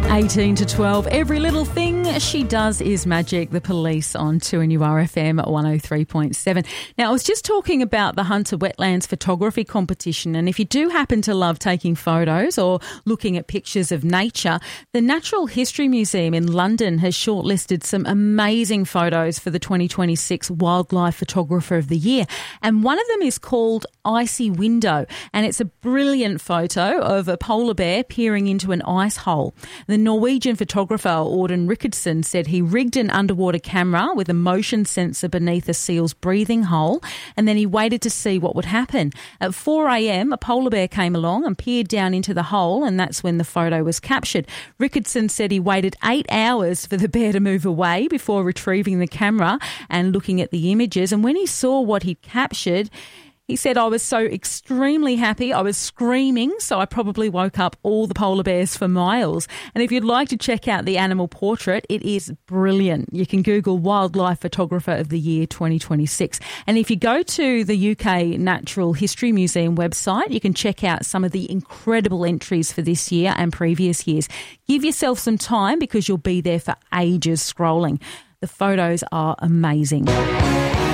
18 to 12, every little thing she does is magic. The Police on 2NURFM 103.7. Now, I was just talking about the Hunter Wetlands Photography Competition, and if you do happen to love taking photos or looking at pictures of nature, the Natural History Museum in London has shortlisted some amazing photos for the 2026 Wildlife Photographer of the Year, and one of them is called Icy Window, and it's a brilliant photo of a polar bear peering into an ice hole. The Norwegian photographer Auden Rikardsen said he rigged an underwater camera with a motion sensor beneath a seal's breathing hole, and then he waited to see what would happen. At 4 a.m, a polar bear came along and peered down into the hole, and that's when the photo was captured. Rikardsen said he waited 8 hours for the bear to move away before retrieving the camera and looking at the images, and when he saw what he'd captured, he said, "I was so extremely happy. I was screaming, so I probably woke up all the polar bears for miles." And if you'd like to check out the animal portrait, it is brilliant. You can Google Wildlife Photographer of the Year 2026. And if you go to the UK Natural History Museum website, you can check out some of the incredible entries for this year and previous years. Give yourself some time because you'll be there for ages scrolling. The photos are amazing.